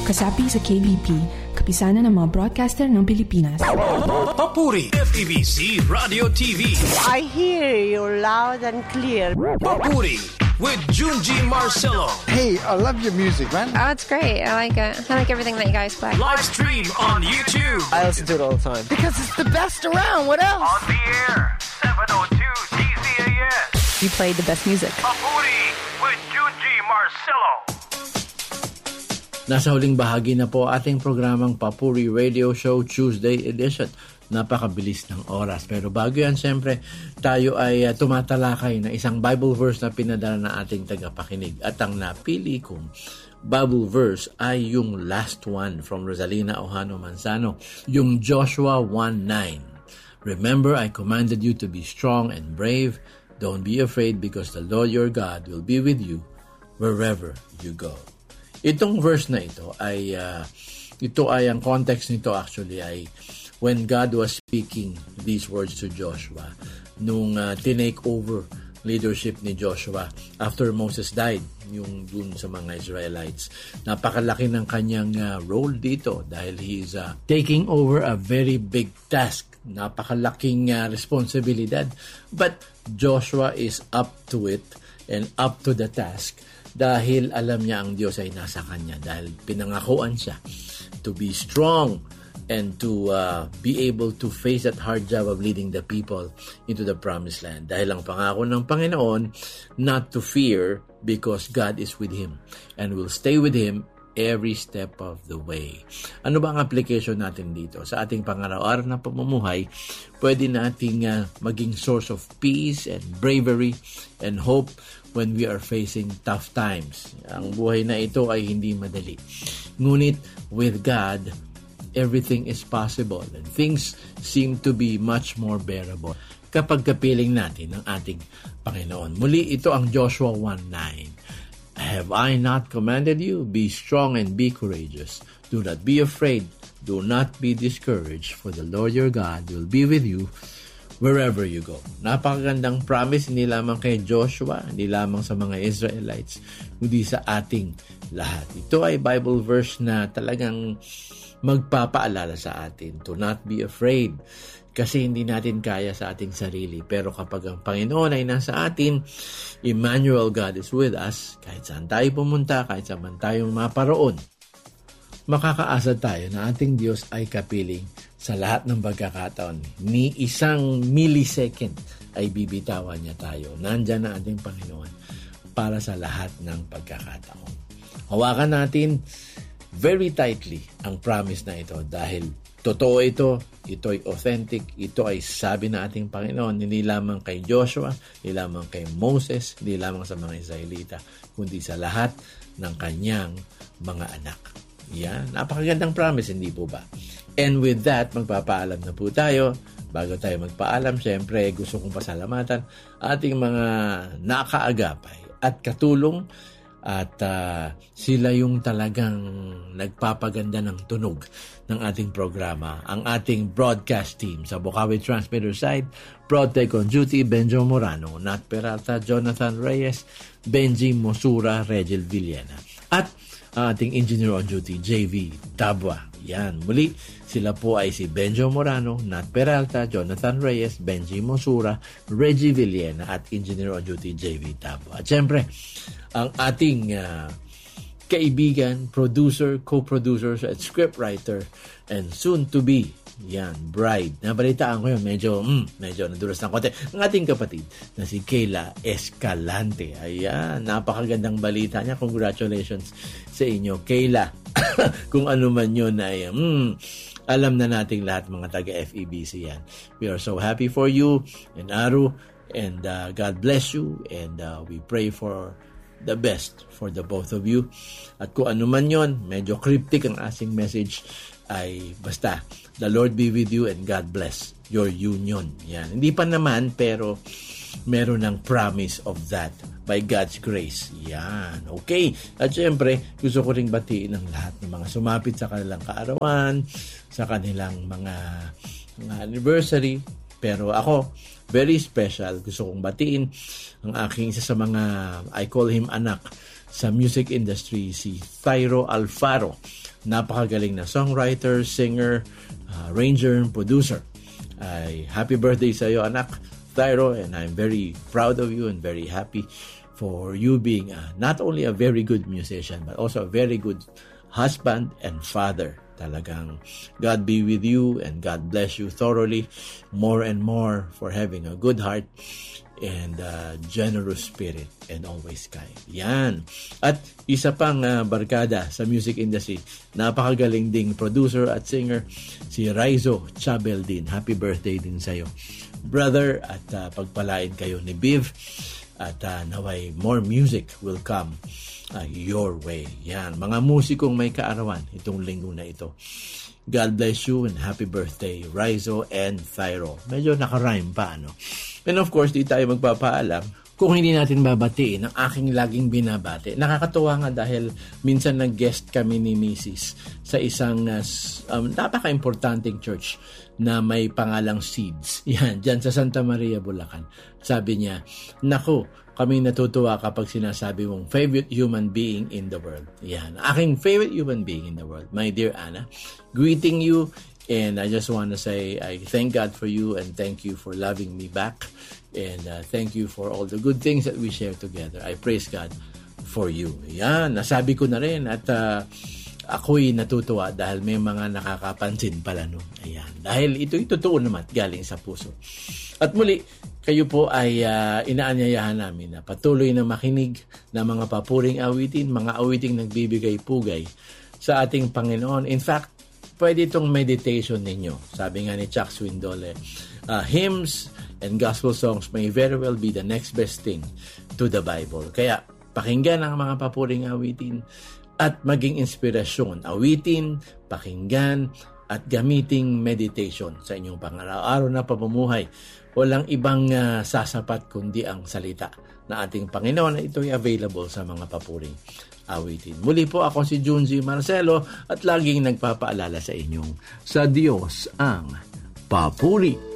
kasapi sa KBP, kapisanan ng mga broadcaster ng Pilipinas. Papuri FEBC Radio TV. I hear you loud and clear. Papuri with Junji Marcelo. Hey, I love your music, man. Oh, it's great. I like it. I like everything that you guys play. Live stream on YouTube. I listen to it all the time. Because it's the best around. What else? On the air, 702 CZAS. You played the best music. Papuri with Junji Marcelo. Nasa huling bahagi na po ating programang Papuri Radio Show Tuesday edition. Napakabilis ng oras. Pero bago yan, siyempre, tayo ay tumatalakay na isang Bible verse na pinadala na ating tagapakinig. At ang napili kong Bible verse ay yung last one from Rosalina Ohano Manzano, yung Joshua 1:9. Remember, I commanded you to be strong and brave. Don't be afraid because the Lord your God will be with you wherever you go. Itong verse na ito ay ang context nito actually ay when God was speaking these words to Joshua nung tinake over leadership ni Joshua after Moses died, yung dun sa mga Israelites. Napakalaki ng kanyang role dito dahil he's taking over a very big task. Napakalaking responsibilidad. But Joshua is up to it and up to the task dahil alam niya ang Diyos ay nasa kanya dahil pinangakuan siya to be strong and to be able to face that hard job of leading the people into the promised land. Dahil ang pangako ng Panginoon, not to fear because God is with him and will stay with him every step of the way. Ano ba ang application natin dito? Sa ating pangaraw-araw na pamumuhay, pwede nating maging source of peace and bravery and hope when we are facing tough times. Ang buhay na ito ay hindi madali. Ngunit with God, everything is possible and things seem to be much more bearable kapag kapiling natin ang ating Panginoon. Muli, ito ang Joshua 1:9. Have I not commanded you? Be strong and be courageous. Do not be afraid. Do not be discouraged, for the Lord your God will be with you wherever you go. Napakagandang promise, hindi lamang kay Joshua, hindi lamang sa mga Israelites, kundi sa ating lahat. Ito ay Bible verse na talagang magpapaalala sa atin to not be afraid kasi hindi natin kaya sa ating sarili. Pero kapag ang Panginoon ay nasa atin, Emmanuel, God is with us, kahit saan tayo pumunta, kahit saan man tayong maparoon, makakaasa tayo na ating Diyos ay kapiling sa lahat ng pagkakataon. Ni isang millisecond ay bibitawan niya tayo. Nandyan na ating Panginoon para sa lahat ng pagkakataon. Hawakan natin very tightly ang promise na ito dahil totoo ito ay authentic, ito ay sabi na ating Panginoon, hindi lamang kay Joshua, hindi lamang kay Moses, hindi lamang sa mga Israelita, kundi sa lahat ng kanyang mga anak. Yan, napakagandang promise, hindi po ba? And with that, magpapaalam na po tayo. Bago tayo magpaalam, syempre gusto kong pasalamatan ating mga nakaagapay at katulong at sila yung talagang nagpapaganda ng tunog ng ating programa. Ang ating broadcast team sa Bukawi Transmitter side, ProTech on duty, Benjo Morano, Nat Peralta, Jonathan Reyes, Benji Mosura, Regil Villena. At ating engineer on duty, JV Tabwa. Yan, muli, sila po ay si Benjo Morano, Nat Peralta, Jonathan Reyes, Benji Mosura, Reggie Villena at engineer on duty, JV Tabwa. At syempre, ang ating kaibigan, producer, co-producer at scriptwriter and soon to be bride. Nabalitaan ko yun, medyo nadulas ng konti. Ang ating kapatid na si Kayla Escalante. Ayan, napakagandang balita niya. Congratulations sa inyo, Kayla. Kung ano man yun ay alam na nating lahat mga taga-FEBC yan. We are so happy for you and Aru and God bless you and we pray for the best for the both of you. At kung ano man yun, medyo cryptic ang asing message ay basta, the Lord be with you and God bless your union. Yan. Hindi pa naman, pero meron ng promise of that by God's grace. Yan. Okay. At syempre, gusto ko ring batiin ang lahat ng mga sumapit sa kanilang kaarawan, sa kanilang mga anniversary. Pero ako, very special. Gusto kong batiin ang aking isa sa mga, I call him anak, sa music industry, si Thyro Alfaro. napakagaling na songwriter, singer, arranger, producer. Happy birthday sa iyo, anak Thyro, and I'm very proud of you and very happy for you being not only a very good musician but also a very good husband and father. Talagang God be with you and God bless you thoroughly more and more for having a good heart and generous spirit and always kind. Yan. At isa pang barkada sa music industry, napakagaling ding producer at singer, si Raizo Chabel din. Happy birthday din sa'yo, brother, at pagpalain kayo ni Biv at naway more music will come your way. Yan, mga musikong may kaarawan itong linggo na ito. God bless you and happy birthday, Raizo and Thyro. Medyo nakarhyme pa, ano? And of course, di tayo magpapaalam kung hindi natin babatiin ang aking laging binabati. Nakakatuwa nga dahil minsan nag-guest kami ni Mrs. sa isang napaka-importanting church na may pangalang Seeds. Yan, dyan sa Santa Maria, Bulacan. Sabi niya, naku, kami natutuwa kapag sinasabi mong favorite human being in the world. Yan, aking favorite human being in the world. My dear Anna, greeting you. And I just want to say I thank God for you and thank you for loving me back. And thank you for all the good things that we share together. I praise God for you. Yan, nasabi ko na rin at ako'y natutuwa dahil may mga nakakapansin pala nun. Ayan, dahil ito'y totoo naman galing sa puso. At muli, kayo po ay inaanyayahan namin na patuloy na makinig ng mga papuring awitin, mga awiting nagbibigay pugay sa ating Panginoon. In fact, pwede itong meditation ninyo. Sabi nga ni Chuck Swindoll, hymns and gospel songs may very well be the next best thing to the Bible. Kaya pakinggan ang mga papuring awitin at maging inspirasyon. Awitin, pakinggan, at gamiting meditation sa inyong pang-araw-araw na pamumuhay. Walang ibang sasapat kundi ang salita na ating Panginoon na ito'y available sa mga papuring awitin. Muli po ako si Junji Marcelo at laging nagpapaalala sa inyong sa Diyos ang papuri.